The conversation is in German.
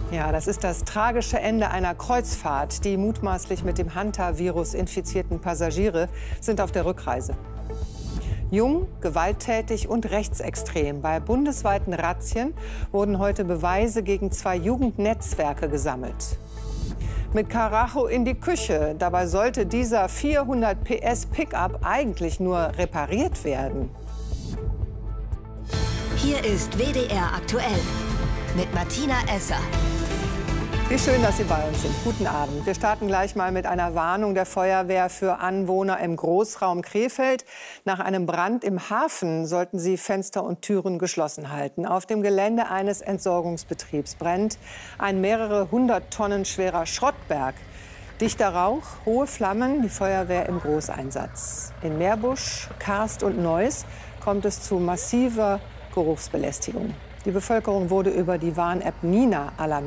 Ja, das ist das tragische Ende einer Kreuzfahrt. Die mutmaßlich mit dem Hanta-Virus infizierten Passagiere sind auf der Rückreise. Jung, gewalttätig und rechtsextrem. Bei bundesweiten Razzien wurden heute Beweise gegen 2 Jugendnetzwerke gesammelt. Mit Karacho in die Küche. Dabei sollte dieser 400 PS Pickup eigentlich nur repariert werden. Hier ist WDR aktuell mit Martina Esser. Wie schön, dass Sie bei uns sind. Guten Abend. Wir starten gleich mal mit einer Warnung der Feuerwehr für Anwohner im Großraum Krefeld. Nach einem Brand im Hafen sollten Sie Fenster und Türen geschlossen halten. Auf dem Gelände eines Entsorgungsbetriebs brennt ein mehrere 100 Tonnen schwerer Schrottberg. Dichter Rauch, hohe Flammen, die Feuerwehr im Großeinsatz. In Meerbusch, Karst und Neuss kommt es zu massiver Geruchsbelästigung. Die Bevölkerung wurde über die Warn-App Nina alarmiert.